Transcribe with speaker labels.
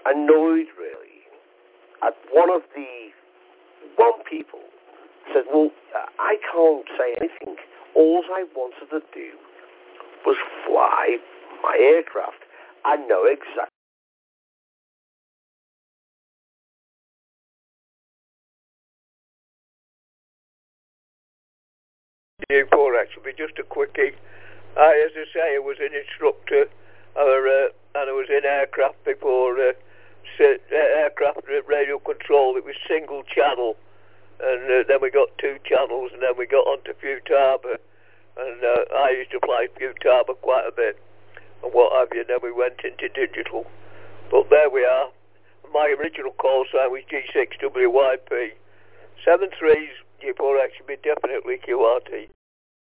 Speaker 1: annoyed, really, at one people said, well, I can't say anything. All I wanted to do was fly my aircraft. I know exactly.
Speaker 2: Newport, actually, just a quickie. As I say, I was an instructor, and I was in aircraft before, aircraft radio control. It was single channel, and then we got two channels, and then we got onto Futaba, and I used to fly Futaba quite a bit, and what have you, and then we went into digital. But there we are. My original call sign was G6WYP. 73's G4X should be definitely QRT.